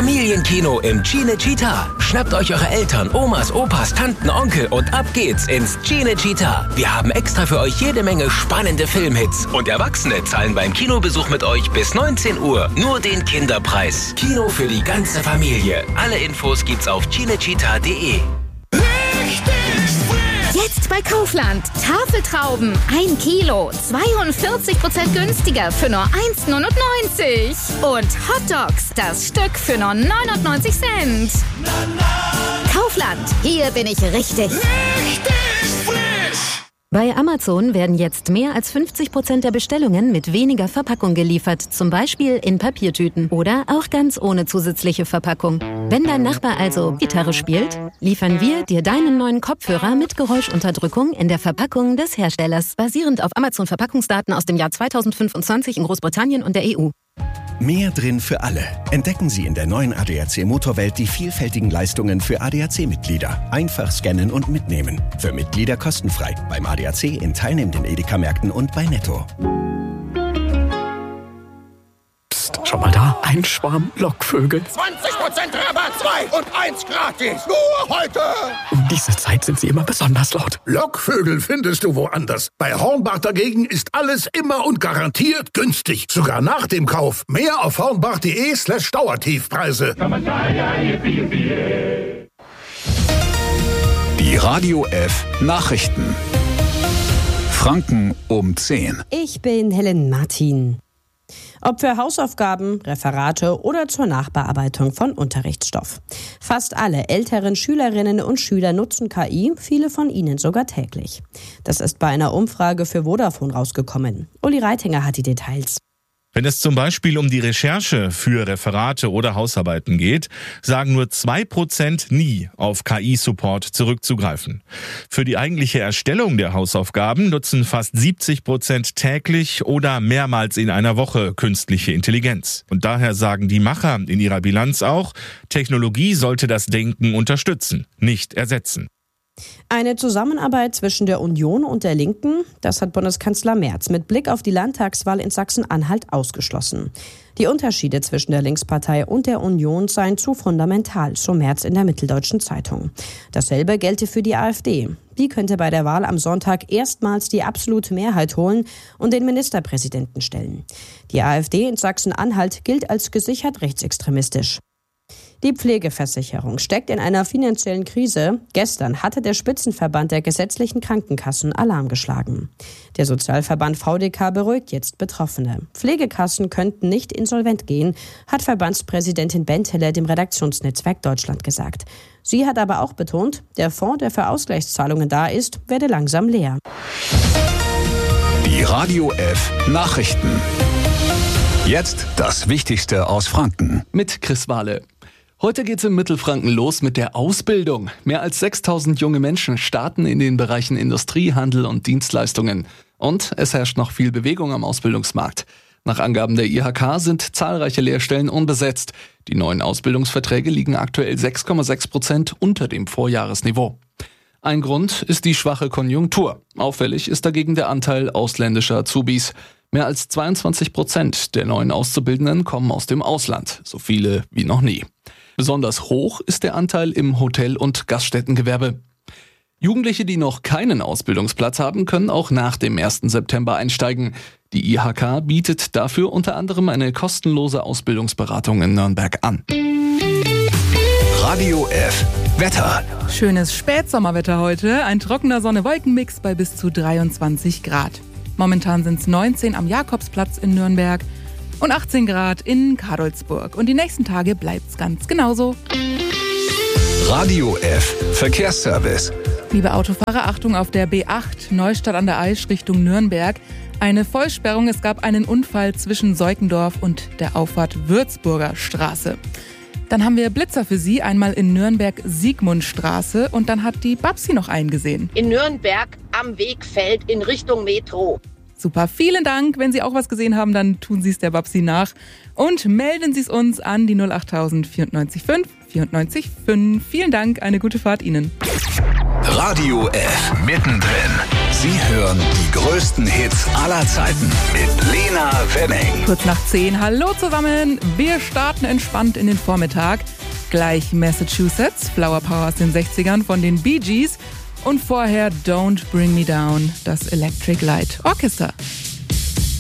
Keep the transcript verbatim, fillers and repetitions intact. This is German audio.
Familienkino im Cinecittà. Schnappt euch eure Eltern, Omas, Opas, Tanten, Onkel und ab geht's ins Cinecittà. Wir haben extra für euch jede Menge spannende Filmhits. Und Erwachsene zahlen beim Kinobesuch mit euch bis neunzehn Uhr nur den Kinderpreis. Kino für die ganze Familie. Alle Infos gibt's auf cinecittà punkt de. Jetzt bei Kaufland. Tafeltrauben. ein Kilo. zweiundvierzig Prozent günstiger für nur eins Komma neunundneunzig. Und Hotdogs. Das Stück für nur neunundneunzig Cent. Kaufland. Hier bin ich richtig. Richtig frisch. Bei Amazon werden jetzt mehr als fünfzig Prozent der Bestellungen mit weniger Verpackung geliefert, zum Beispiel in Papiertüten oder auch ganz ohne zusätzliche Verpackung. Wenn dein Nachbar also Gitarre spielt, liefern wir dir deinen neuen Kopfhörer mit Geräuschunterdrückung in der Verpackung des Herstellers, basierend auf Amazon-Verpackungsdaten aus dem Jahr zweitausendfünfundzwanzig in Großbritannien und der E U. Mehr drin für alle. Entdecken Sie in der neuen A D A C Motorwelt die vielfältigen Leistungen für A D A C-Mitglieder. Einfach scannen und mitnehmen. Für Mitglieder kostenfrei. Beim A D A C in teilnehmenden Edeka-Märkten und bei Netto. Psst, schau mal da. Ein Schwarm Lockvögel. zwanzig Prozent Rabatt, zwei und eins gratis. Nur heute. Um diese Zeit sind sie immer besonders laut. Lockvögel findest du woanders. Bei Hornbach dagegen ist alles immer und garantiert günstig. Sogar nach dem Kauf. Mehr auf hornbach.de slash Dauertiefpreise. Die Radio F Nachrichten. Franken um zehn. Ich bin Helen Martin. Ob für Hausaufgaben, Referate oder zur Nachbearbeitung von Unterrichtsstoff. Fast alle älteren Schülerinnen und Schüler nutzen K I, viele von ihnen sogar täglich. Das ist bei einer Umfrage für Vodafone rausgekommen. Uli Reitinger hat die Details. Wenn es zum Beispiel um die Recherche für Referate oder Hausarbeiten geht, sagen nur zwei Prozent nie auf K I-Support zurückzugreifen. Für die eigentliche Erstellung der Hausaufgaben nutzen fast siebzig Prozent täglich oder mehrmals in einer Woche künstliche Intelligenz. Und daher sagen die Macher in ihrer Bilanz auch, Technologie sollte das Denken unterstützen, nicht ersetzen. Eine Zusammenarbeit zwischen der Union und der Linken, das hat Bundeskanzler Merz mit Blick auf die Landtagswahl in Sachsen-Anhalt ausgeschlossen. Die Unterschiede zwischen der Linkspartei und der Union seien zu fundamental, so Merz in der Mitteldeutschen Zeitung. Dasselbe gelte für die AfD. Die könnte bei der Wahl am Sonntag erstmals die absolute Mehrheit holen und den Ministerpräsidenten stellen. Die AfD in Sachsen-Anhalt gilt als gesichert rechtsextremistisch. Die Pflegeversicherung steckt in einer finanziellen Krise. Gestern hatte der Spitzenverband der gesetzlichen Krankenkassen Alarm geschlagen. Der Sozialverband V D K beruhigt jetzt Betroffene. Pflegekassen könnten nicht insolvent gehen, hat Verbandspräsidentin Bentele dem Redaktionsnetzwerk Deutschland gesagt. Sie hat aber auch betont, der Fonds, der für Ausgleichszahlungen da ist, werde langsam leer. Die Radio F Nachrichten. Jetzt das Wichtigste aus Franken. Mit Chris Wahle. Heute geht's im Mittelfranken los mit der Ausbildung. Mehr als sechstausend junge Menschen starten in den Bereichen Industrie, Handel und Dienstleistungen. Und es herrscht noch viel Bewegung am Ausbildungsmarkt. Nach Angaben der I H K sind zahlreiche Lehrstellen unbesetzt. Die neuen Ausbildungsverträge liegen aktuell sechs Komma sechs Prozent unter dem Vorjahresniveau. Ein Grund ist die schwache Konjunktur. Auffällig ist dagegen der Anteil ausländischer Azubis. Mehr als zweiundzwanzig Prozent der neuen Auszubildenden kommen aus dem Ausland, so viele wie noch nie. Besonders hoch ist der Anteil im Hotel- und Gaststättengewerbe. Jugendliche, die noch keinen Ausbildungsplatz haben, können auch nach dem ersten September einsteigen. Die I H K bietet dafür unter anderem eine kostenlose Ausbildungsberatung in Nürnberg an. Radio F Wetter. Schönes Spätsommerwetter heute. Ein trockener Sonne-Wolken-Mix bei bis zu dreiundzwanzig Grad. Momentan sind es neunzehn am Jakobsplatz in Nürnberg und achtzehn Grad in Kadolsburg. Und die nächsten Tage bleibt's ganz genauso. Radio F Verkehrsservice. Liebe Autofahrer, Achtung auf der B acht Neustadt an der Aisch Richtung Nürnberg. Eine Vollsperrung, es gab einen Unfall zwischen Seukendorf und der Auffahrt Würzburger Straße. Dann haben wir Blitzer für Sie, einmal in Nürnberg Siegmundstraße und dann hat die Babsi noch einen gesehen. In Nürnberg am Wegfeld in Richtung Metro. Super, vielen Dank. Wenn Sie auch was gesehen haben, dann tun Sie es der Babsi nach und melden Sie es uns an die null achttausend vierundneunzig fünf vierundneunzig fünf. Vielen Dank, eine gute Fahrt Ihnen. Radio F mittendrin. Sie hören die größten Hits aller Zeiten mit Lena Wenning. Kurz nach zehn, hallo zusammen. Wir starten entspannt in den Vormittag. Gleich Massachusetts, Flower Power aus den sechzigern von den Bee Gees. Und vorher Don't Bring Me Down, das Electric Light Orchestra.